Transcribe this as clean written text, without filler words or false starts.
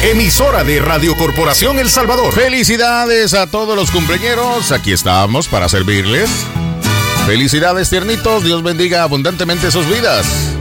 emisora de Radio Corporación El Salvador. Felicidades a todos los cumpleañeros, aquí estamos para servirles. Felicidades, tiernitos, Dios bendiga abundantemente sus vidas.